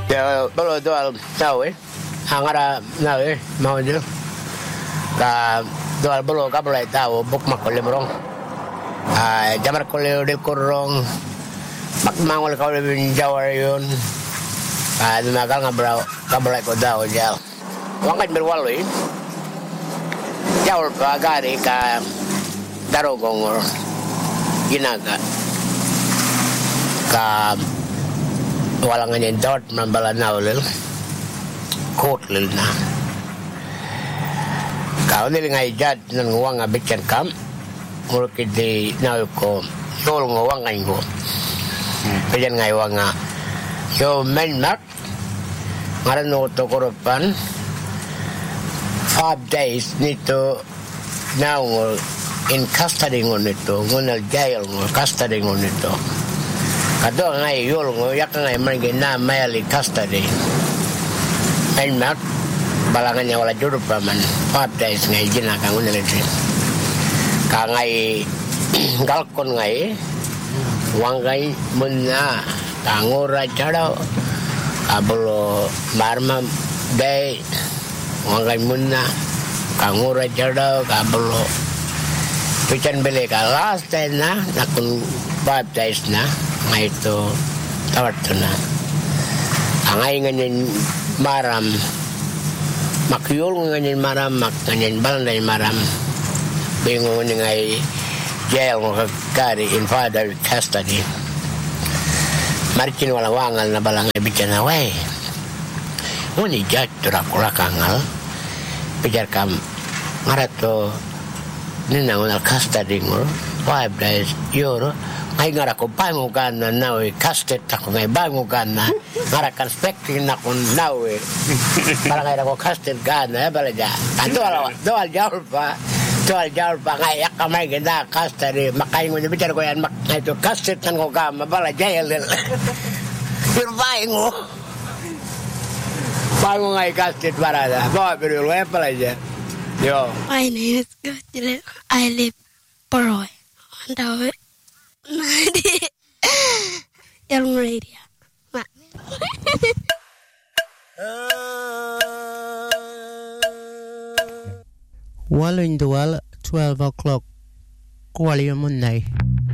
Ya, kalau doal tahu angara nawe mau je. Ka doal bolo ka boleh tahu buk makole morong. Jamar kole de korong. Mak mangol ka le bin jawar yun. Dumagal nga bro ka boleh ko daw jal. Wangan berwaloi. Jawar pa gari ka darogong ginaga. Ka walang nga dot mambala naulil kotlil na kao nili nga ijad ng uwang abityan kam murukid di naul ko yol ng uwang ngayon ko pijan nga uwang nga yo menmak ngaran no to koropan 5 days nito now in custody nito ngunal jail custody nito kado ngai yol ngo yak ngai mangi na mayali custody enmak balanganya wala juru paman 5 days ngai jina kang uneliti ka ngai galkon ngai wangai munna tangura jado abulo marma day wangai munna tangura jado abulo pican bele ka last day na nakun 5 days na ngay ito tawat na angay ganyan maram makyol ganyan maram mak ganyan balay maram bingo ngay jail ng kari in father custody marichin wala wangal na balang ibigan na way uni judge turakula kangal pijar kam ngarato ninangunal custody mo 5 days euro ay ngara ko pangugan na nawe kastet ako ngay bangugan na ngara kan spekting na ko nawe para ngay ko kastet gana bala ja doal jaul pa ngay yakamay ganda kastet makay ngo bicara ko yan makay to kastet tan ko gama bala jail pero bango ngay kastet barada ba pero lo pala ja yo my name is Gutile. I live Paroy and Young radio. Walo in the wall, 12 o'clock. Kuali Monday.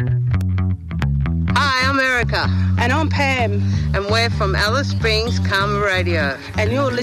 Hi, I'm Erica. And I'm Pam. And we're from Alice Springs Karma Radio. And you're listening